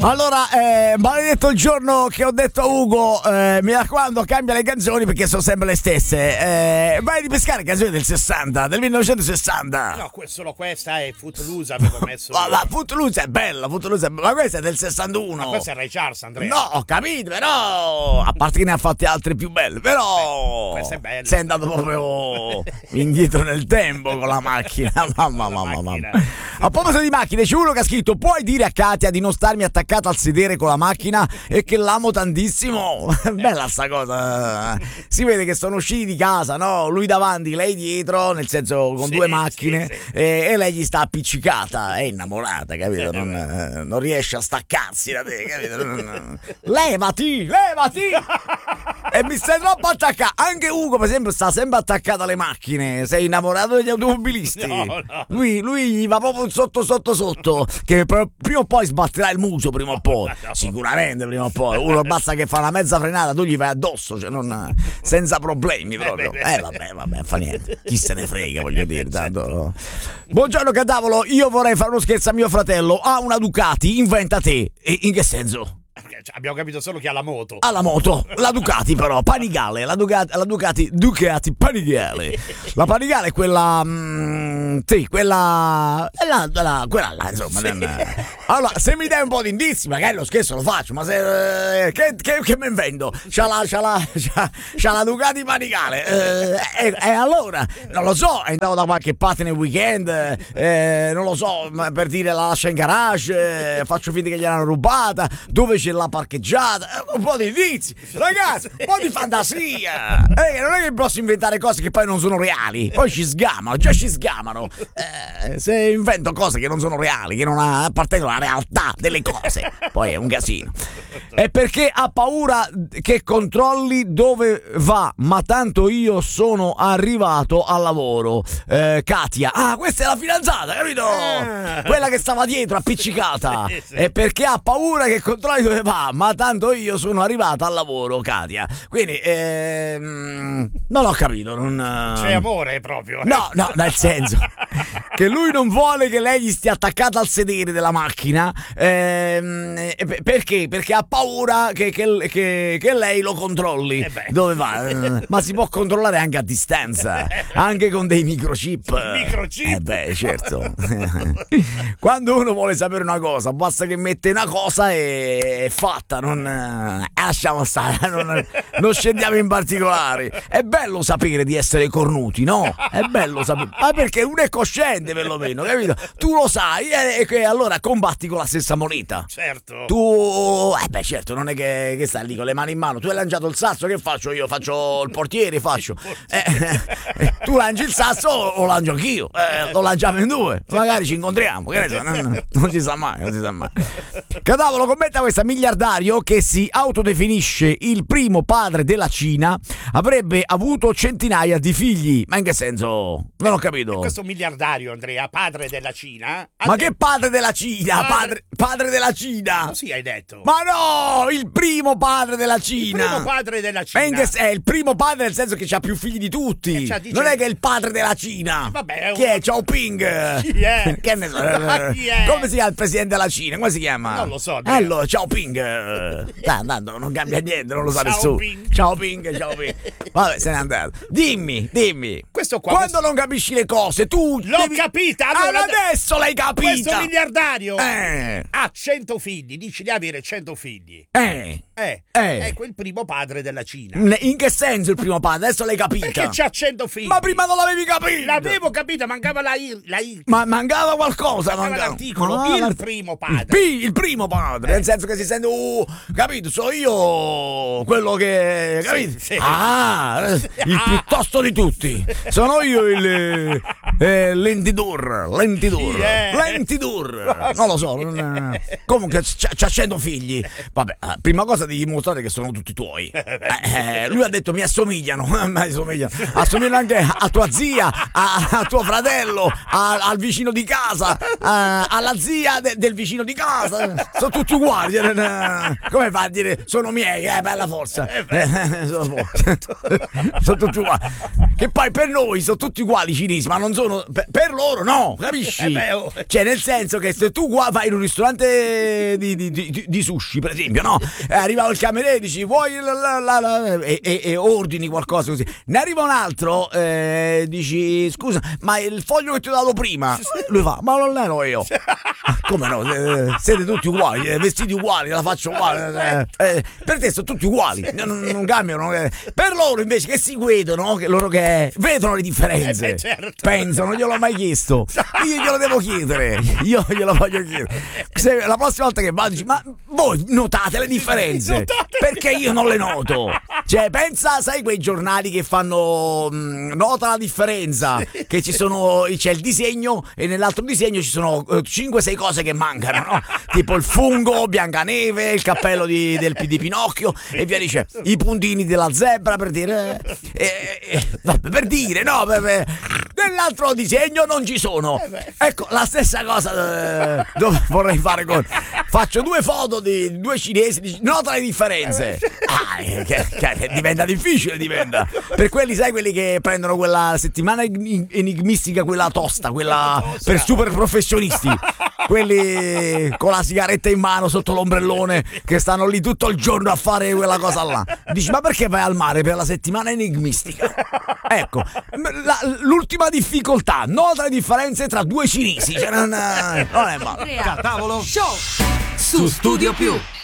Allora, maledetto il giorno che ho detto a Ugo, mi raccomando, cambia le canzoni perché sono sempre le stesse. Vai di pescare canzoni del 60, del 1960. No, solo questa è Footloose, avevo messo. La Footloose è bella, ma questa è del 61. Ma questa è Ray Charles, Andrea. No, ho capito, però a parte che ne ha fatte altre più belle, però questa è bella. sei andato proprio indietro nel tempo con la macchina. Mamma. A proposito di macchine, c'è uno che ha scritto: puoi dire a Katia di non starmi attaccata al sedere con la macchina e che l'amo tantissimo? Bella sta cosa. Si vede che sono usciti di casa, no? Lui davanti, lei dietro, nel senso con due macchine, sì. E lei gli sta appiccicata, è innamorata, capito? Non riesce a staccarsi da te, capito? Levati! E mi stai troppo attaccato. Anche Ugo, per esempio, sta sempre attaccato alle macchine. Sei innamorato degli automobilisti? No. Lui gli va proprio sotto, che prima o poi sbatterà il muso, prima o poi. Sicuramente prima o poi. Uno basta che fa una mezza frenata, tu gli vai addosso, cioè senza problemi proprio. Vabbè, fa niente. Chi se ne frega, voglio dire, tanto. No. Buongiorno Cadavolo, io vorrei fare uno scherzo a mio fratello. Ha una Ducati, inventa te. E in che senso? Abbiamo capito solo che ha la moto. Ha la moto, la Ducati però, Panigale, la Ducati Panigale. La Panigale è quella, sì, quella là, insomma. Sì. Allora, se mi dai un po' di indizi, magari lo scherzo lo faccio, ma se che mi invento? C'ha la Ducati Panigale. E allora, non lo so, è andato da qualche parte nel weekend, non lo so, per dire la lascia in garage, faccio finta che gliel'hanno rubata, dove c'è la parcheggiata, un po' di indizi, ragazzi, un po' di fantasia. Non è che posso inventare cose che poi non sono reali, poi ci sgamano. Se invento cose che non sono reali, che non appartengono alla realtà delle cose, poi è un casino. È perché ha paura che controlli dove va, ma tanto io sono arrivato al lavoro. Katia, questa è la fidanzata, capito? Quella che stava dietro appiccicata. È perché ha paura che controlli dove va, ma tanto io sono arrivata al lavoro, Katia. Quindi non ho capito. C'è amore proprio. No, nel senso che lui non vuole che lei gli stia attaccata al sedere della macchina. Perché? Perché ha paura che lei lo controlli dove va. Ma si può controllare anche a distanza, anche con dei microchip. Certo. Quando uno vuole sapere una cosa, basta che mette una cosa e è fatta. Lasciamo stare, non scendiamo in particolari. È bello sapere di essere cornuti, no? È bello sapere, ma perché uno è cosciente, perlomeno, capito? Tu lo sai e allora combatti con la stessa moneta. Certo. Tu, certo, non è che stai lì con le mani in mano. Tu hai lanciato il sasso, che faccio io? Faccio il portiere, faccio. Tu lanci il sasso o lancio anch'io? Lo lanciamo in due, magari ci incontriamo, che ne so, non si sa mai. Cadavolo, commenta questa: miliardario che si autodefinisce il primo padre della Cina avrebbe avuto centinaia di figli. Ma in che senso? Non ho capito. Questo miliardario, Andrea, padre della Cina. Ma che padre della Cina? Padre della Cina? Così hai detto. Ma no, il primo padre della Cina. Il primo padre della Cina. È il primo padre nel senso che c'ha più figli di tutti. Non è che è il padre della Cina. Vabbè, chi è? Ciao Ping. Chi è? Che ne so? Chi è? Come si chiama il presidente della Cina? Come si chiama? Non lo so. Allora, ciao Ping. Tanto non cambia niente, non lo sa nessuno. Ciao Ping. Vabbè, se n'è andato. Dimmi. Questo qua. Quando non capisci le cose, tu. L'ho capita. Allora, adesso l'hai capita. Questo miliardario ha 100 figli. Dici di avere 100 figli. È quel primo padre della Cina. In che senso il primo padre? Adesso l'hai capita. Perché c'ha 100 figli. Ma prima non l'avevi capito. L'avevo capita, mancava la I. Ma mancava qualcosa. Mancava l'articolo. Il primo padre. Il primo padre. Nel senso che si sente, capito? So io quello che. Capito? Sì. Il piuttosto di tutti. Sono io il Lentidur. Non lo so. Comunque c'ha 100 figli. Vabbè, prima cosa devi dimostrare che sono tutti tuoi. Lui ha detto mi assomigliano. Assomigliano anche a tua zia, a tuo fratello, al vicino di casa, alla zia del vicino di casa. Sono tutti uguali. Come fa a dire sono miei? Bella forza. Sono tutti uguali. Che poi per noi sono tutti uguali i cinesi, ma non sono vedono, per loro no, capisci? Cioè, nel senso che se tu vai in un ristorante di sushi, per esempio, no? Arriva il cameriere e dici vuoi e ordini qualcosa così. Ne arriva un altro, dici scusa, ma il foglio che ti ho dato prima, lui fa, ma non ero io. Come no? Siete tutti uguali, vestiti uguali, la faccia uguale. Per te sono tutti uguali, non cambiano. Per loro invece che si vedono, loro che vedono le differenze, certo. Pensano, non gliel'ho mai chiesto, io glielo devo chiedere, io glielo voglio chiedere. Se la prossima volta che vado dici, ma voi notate le differenze? Perché io non le noto? Cioè, pensa, sai quei giornali che fanno nota la differenza, che ci sono, c'è il disegno e nell'altro disegno ci sono 5-6 cose che mancano, no? Tipo il fungo, Biancaneve, il cappello di Pinocchio e via dice, i puntini della zebra, per dire no, nell'altro disegno non ci sono. Ecco, la stessa cosa vorrei fare faccio 2 foto di 2 cinesi, nota le differenze. Che diventa difficile, per quelli, sai, quelli che prendono quella settimana enigmistica, quella tosta, quella per super professionisti, quelli con la sigaretta in mano sotto l'ombrellone che stanno lì tutto il giorno a fare quella cosa là. Dici, ma perché vai al mare per la settimana enigmistica? Ecco, l'ultima difficoltà, nota le differenze tra 2 cinesi, cioè non è male. Tavolo Show su Studio Più.